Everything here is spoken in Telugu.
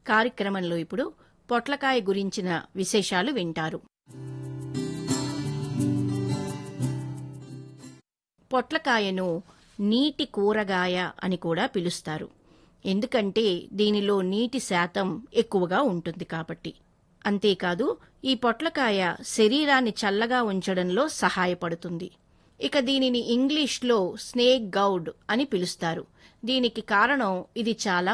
కార్యక్రమంలో ఇప్పుడు పొట్లకాయ గురించిన విశేషాలు వింటారు. పొట్లకాయను నీటి కూరగాయ అని కూడా పిలుస్తారు. ఎందుకంటే దీనిలో నీటి శాతం ఎక్కువగా ఉంటుంది కాబట్టి. అంతేకాదు ఈ పొట్లకాయ శరీరాన్ని చల్లగా ఉంచడంలో సహాయపడుతుంది. ఇక దీనిని ఇంగ్లీష్లో స్నేక్ గౌడ్ అని పిలుస్తారు. దీనికి కారణం ఇది చాలా